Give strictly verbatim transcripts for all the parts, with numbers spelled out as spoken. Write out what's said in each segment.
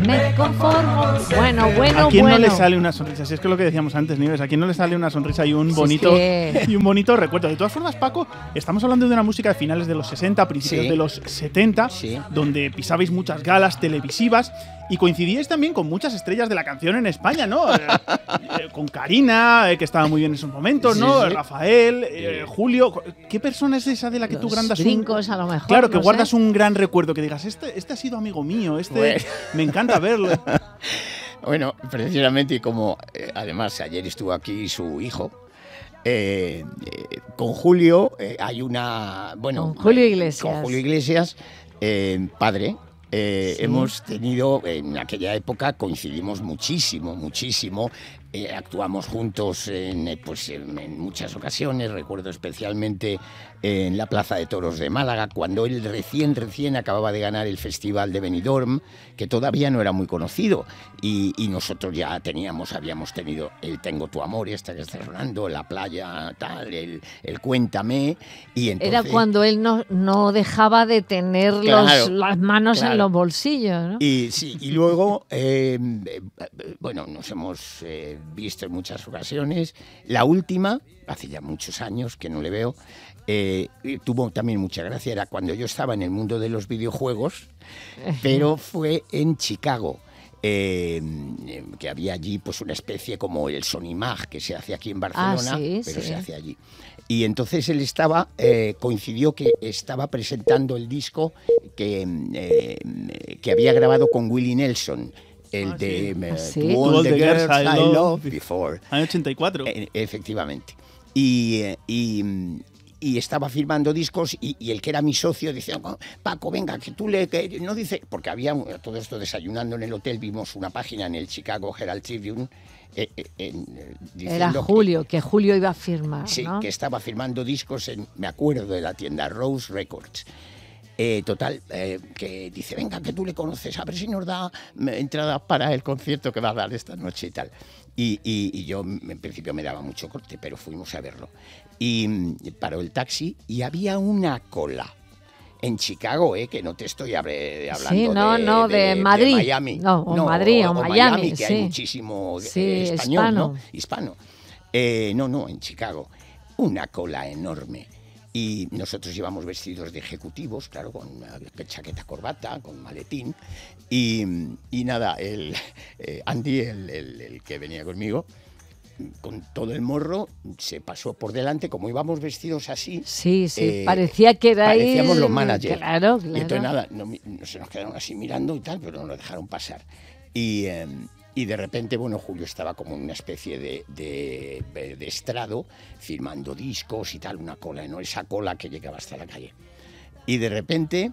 me conformo. Bueno, bueno, ¿A quién bueno. no le sale una sonrisa? Si es que es lo que decíamos antes, Nieves, ¿a quién no le sale una sonrisa y un bonito, sí, es que... y un bonito recuerdo? De todas formas, Paco, estamos hablando de una música de finales de los sesenta, principios sí. de los setenta, sí. donde pisabais muchas galas televisivas y coincidíais también con muchas estrellas de la canción en España, ¿no? eh, eh, con Karina, eh, que estaba muy bien en esos momentos, ¿no? Sí, sí. Rafael, eh, Julio. ¿Qué persona es esa de la que Los tú grandas un... brincos, a lo mejor. Claro, que no guardas sé. un gran recuerdo, que digas, este, este ha sido amigo mío, este Bueno. me encanta verlo. Bueno, precisamente como eh, además ayer estuvo aquí su hijo, eh, eh, con Julio eh, hay una... Bueno, Con Julio Iglesias. Con Julio Iglesias, eh, padre. Eh, Sí. Hemos tenido, en aquella época coincidimos muchísimo, muchísimo. Eh, actuamos juntos en, eh, pues, en, en muchas ocasiones. Recuerdo especialmente en la Plaza de Toros de Málaga, cuando él recién, recién acababa de ganar el Festival de Benidorm, que todavía no era muy conocido. Y, y nosotros ya teníamos, habíamos tenido el Tengo tu amor, esta que está sonando, La playa, tal, el, el Cuéntame. Y entonces, Era cuando él no, no dejaba de tener Claro, los, las manos claro. en los bolsillos, ¿no? Y sí, y luego, eh, eh, bueno, nos hemos eh, visto en muchas ocasiones. La última, hace ya muchos años que no le veo, eh, tuvo también mucha gracia, era cuando yo estaba en el mundo de los videojuegos, pero fue en Chicago. Eh, que había allí pues una especie como el Sony Mag que se hace aquí en Barcelona, Ah, sí, pero sí. se hace allí. Y entonces él estaba, eh, coincidió que estaba presentando el disco que, eh, que había grabado con Willie Nelson, el Ah, de sí. eh, Ah, sí. To All the Girls I Loved Before. Año ochenta y cuatro. Eh, efectivamente. Y, eh, y, y estaba firmando discos y, y el que era mi socio decía, "Oh, Paco, venga, que tú le..." Que no dice, porque había un- todo esto desayunando en el hotel, vimos una página en el Chicago Herald Tribune eh, eh, en, eh, Era diciendo que- Julio, que Julio iba a firmar, Sí, ¿no? que estaba firmando discos en, me acuerdo de la tienda Rose Records. Eh, total, eh, que dice, venga, que tú le conoces, a ver si nos da mm, entrada para el concierto que va a dar esta noche y tal. Y, y- y yo, mm, en principio, me daba mucho corte, pero fuimos a verlo. Y mm, paró el taxi y había una cola. En Chicago, eh, que no te estoy hable- hablando Sí, no, de, no, de Madrid. Miami. No, o Madrid, o Miami, que sí. hay muchísimo Sí, eh, español, hispano. ¿no? Hispano. Eh, no, no, en Chicago. Una cola enorme. Y nosotros íbamos vestidos de ejecutivos, claro, con una chaqueta corbata, con maletín. Y, y nada, el, eh, Andy, el, el- el que venía conmigo, con todo el morro, se pasó por delante, como íbamos vestidos así. Sí, sí, eh, parecía que erais... Parecíamos los managers. Claro, Y claro. entonces nada, no, no, se nos quedaron así mirando y tal, pero no nos dejaron pasar. Y, eh, y de repente, bueno, Julio estaba como en una especie de, de, de- de estrado, firmando discos y tal, una cola, ¿no? Esa cola que llegaba hasta la calle. Y de repente,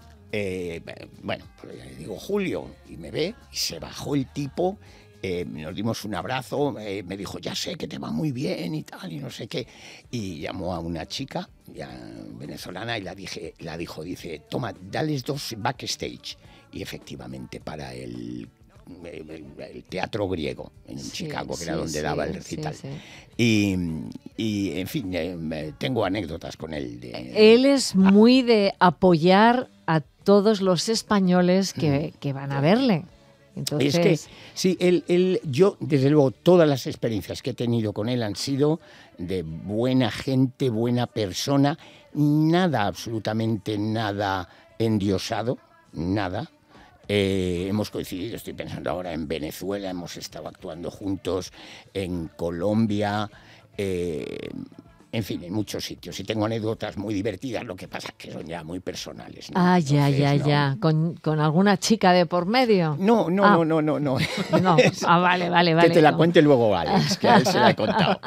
eh, bueno, pues le digo, Julio, y me ve, y se bajó el tipo, eh, nos dimos un abrazo, eh, me dijo, ya sé que te va muy bien y tal, y no sé qué. Y llamó a una chica ya venezolana y la, dije, la dijo, dice, toma, dales dos backstage. Y efectivamente, para el, el, el teatro griego en Sí, Chicago, que sí, era donde sí, daba el sí, recital. sí. Y, y, en fin, eh, tengo anécdotas con él. De, Él es muy de apoyar a todos los españoles que, que van a verle. Entonces, Es que, sí, él, él, yo, desde luego, todas las experiencias que he tenido con él han sido de buena gente, buena persona, nada, absolutamente nada endiosado, nada. Eh, hemos coincidido, estoy pensando ahora en Venezuela, hemos estado actuando juntos en Colombia, eh, en fin, en muchos sitios. Y tengo anécdotas muy divertidas, lo que pasa es que son ya muy personales, ¿no? ah, ya, Entonces, ya, no. ya. ¿Con, con alguna chica de por medio? No, no, Ah. no, no, no, no. No. Ah, vale, vale, vale. Que te la no. cuente luego Alex, que a él se la he contado.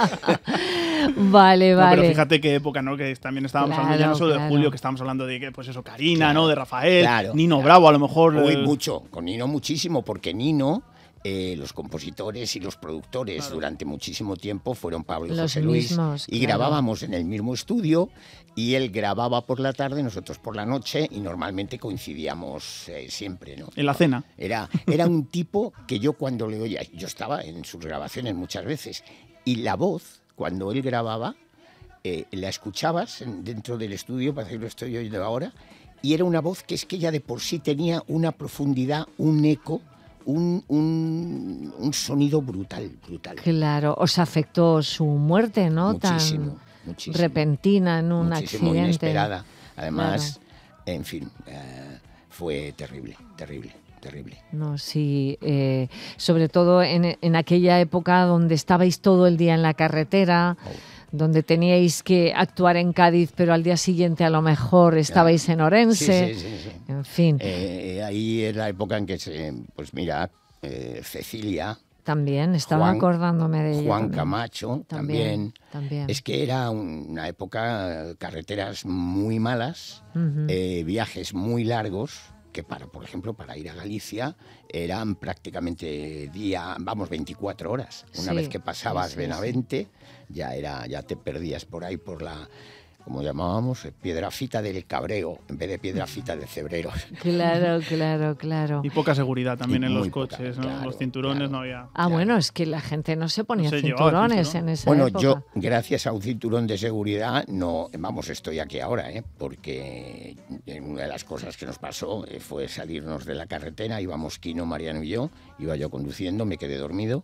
Vale, No, vale. pero fíjate qué época, ¿no? Que también estábamos hablando ya Claro, no solo de claro. Julio, que estábamos hablando de que, pues eso, Karina, Claro, ¿no? De Rafael, claro, Nino claro. Bravo, a lo mejor. Uy, eh, mucho, con Nino muchísimo, porque Nino, eh, los compositores y los productores Claro. durante muchísimo tiempo fueron Pablo y Los José Luis. mismos, Y claro. grabábamos en el mismo estudio y él grababa por la tarde, nosotros por la noche y normalmente coincidíamos eh, siempre, ¿no? En la cena. Era, era un tipo que yo cuando le oía, yo estaba en sus grabaciones muchas veces, y la voz, cuando él grababa, eh, la escuchabas en- dentro del estudio, parece que lo estoy oyendo ahora, y era una voz que es que ya de por sí tenía una profundidad, un eco, un, un, un sonido brutal, brutal. Claro, os afectó su muerte, ¿no? Muchísimo, Tan muchísimo. repentina en un muchísimo, accidente. inesperada. Además, Claro. en fin, eh, fue terrible, terrible, terrible. No, sí, eh, sobre todo en, en aquella época donde estabais todo el día en la carretera, Oh. donde teníais que actuar en Cádiz, pero al día siguiente a lo mejor estabais en Orense, Sí, sí, sí, sí. en fin, Eh, ahí es la época en que se, pues mira, eh, Cecilia, también estaba Juan- acordándome de ella. Juan también. Camacho, también. también. Es que era un- una época, eh, carreteras muy malas, Ujú. eh, viajes muy largos, que para, por ejemplo, para ir a Galicia eran prácticamente día, vamos, veinticuatro horas. Una Sí, vez que pasabas sí, sí, Benavente, ya era, ya te perdías por ahí por la, como llamábamos, Piedrafita del Cabreo, en vez de Piedrafita de Cebreros. Claro, claro, claro. Y poca seguridad también Y en los muy poca, coches, ¿no? claro, Los cinturones claro. no había. Ah, Claro. bueno, es que la gente no se ponía No se llevaba cinturones cinturón. en esa Bueno, época. yo, gracias a un cinturón de seguridad, no, vamos, estoy aquí ahora, ¿eh? Porque una de las cosas que nos pasó eh, fue salirnos de la carretera, íbamos Quino, Mariano y yo, iba yo conduciendo, me quedé dormido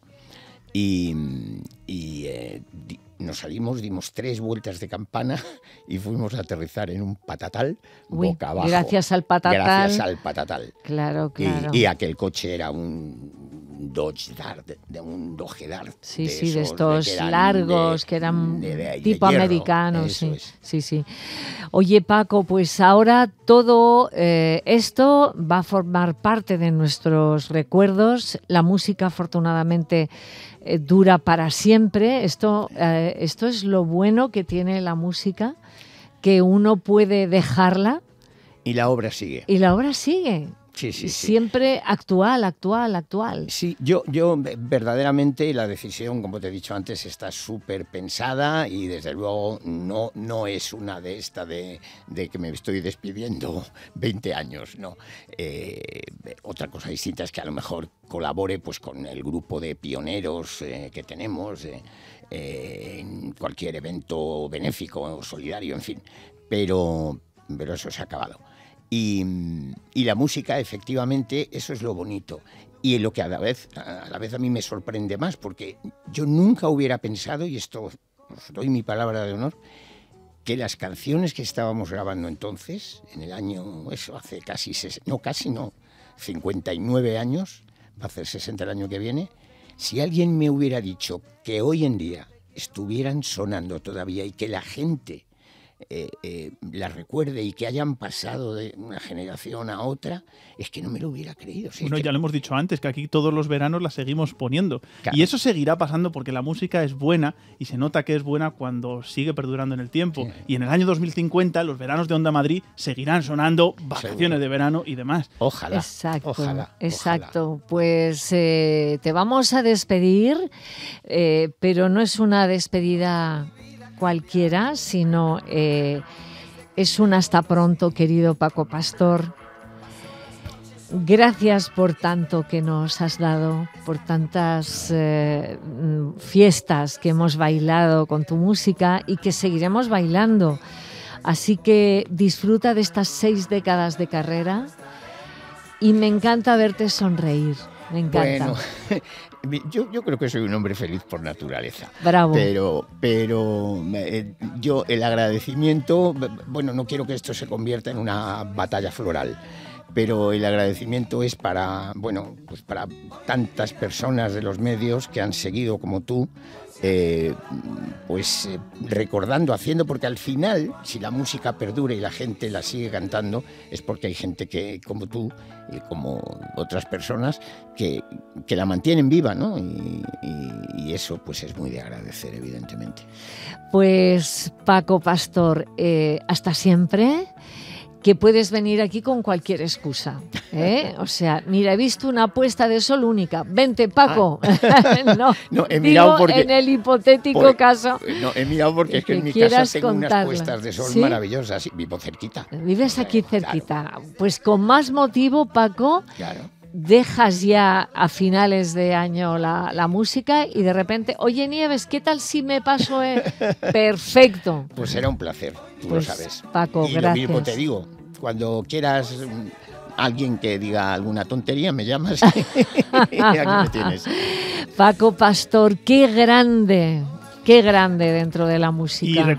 y, y, eh, di- nos salimos, dimos tres vueltas de campana y fuimos a aterrizar en un patatal Uy, boca abajo. gracias al patatal. Gracias al patatal. Claro, Y- claro. Y, aquel coche era un Dodge Dart, de un Dodge Dart. Sí, de sí, de esos estos que eran largos, de- que eran de- de- de tipo hierro. americanos. Eso Sí, es. sí, sí. Oye, Paco, pues ahora todo eh, esto va a formar parte de nuestros recuerdos. La música, afortunadamente, eh, dura para siempre. Esto, eh, esto es lo bueno que tiene la música, que uno puede dejarla Y la obra sigue. y la obra sigue. Sí, sí, sí. Siempre actual, actual, actual. Sí, yo, yo eh, verdaderamente la decisión, como te he dicho antes, está súper pensada y desde luego no, no es una de esta de, de que me estoy despidiendo veinte años, no. Eh, otra cosa distinta es que a lo mejor colabore pues con el grupo de pioneros eh, que tenemos eh, eh, en cualquier evento benéfico o solidario, en fin, pero, pero eso se ha acabado. Y, y la música, efectivamente, eso es lo bonito. Y lo que a la vez, a la vez a mí me sorprende más, porque yo nunca hubiera pensado, y esto os doy mi palabra de honor, que las canciones que estábamos grabando entonces, en el año, eso, hace casi, ses- no, casi no, cincuenta y nueve años, va a hacer sesenta el año que viene, si alguien me hubiera dicho que hoy en día estuvieran sonando todavía y que la gente Eh, eh, la recuerde y que hayan pasado de una generación a otra, es que no me lo hubiera creído. Si es Bueno, que- ya lo hemos dicho antes, que aquí todos los veranos la seguimos poniendo. Claro. Y eso seguirá pasando porque la música es buena y se nota que es buena cuando sigue perdurando en el tiempo. Sí. Y en el año dos mil cincuenta, los veranos de Onda Madrid seguirán sonando vacaciones Seguro. de verano y demás. Ojalá. Exacto, ojalá, exacto. Pues eh, te vamos a despedir, eh, pero no es una despedida cualquiera, sino eh, es un hasta pronto, querido Paco Pastor. Gracias por tanto que nos has dado, por tantas eh, mm, fiestas que hemos bailado con tu música y que seguiremos bailando. Así que disfruta de estas seis décadas de carrera y me encanta verte sonreír. Me encanta. Bueno, yo, yo creo que soy un hombre feliz por naturaleza. Bravo. Pero, pero eh, yo el agradecimiento, bueno, no quiero que esto se convierta en una batalla floral, pero el agradecimiento es para, bueno, pues para tantas personas de los medios que han seguido como tú, eh, pues eh, recordando, haciendo, porque al final, si la música perdura y la gente la sigue cantando, es porque hay gente que, como tú y como otras personas, que, que la mantienen viva, ¿no? Y, y, y eso pues es muy de agradecer, evidentemente. Pues Paco Pastor, eh, hasta siempre. Que puedes venir aquí con cualquier excusa, ¿eh? O sea, mira, he visto una puesta de sol única. Vente, Paco. Ah. no, No, he digo mirado porque- en el hipotético Por- caso. No, he mirado porque es que que en mi quieras casa tengo contarla. unas puestas de sol ¿Sí? maravillosas y vivo cerquita. Vives aquí Claro, cerquita. Pues con más motivo, Paco, Claro. dejas ya a finales de año la, la música y de repente, oye Nieves, ¿qué tal si me paso? Eh? Perfecto. Pues será un placer, tú Pues, lo sabes. Paco, y lo mismo gracias. te digo, cuando quieras mm, alguien que diga alguna tontería, me llamas y aquí me tienes. Paco Pastor, qué grande, qué grande dentro de la música. Y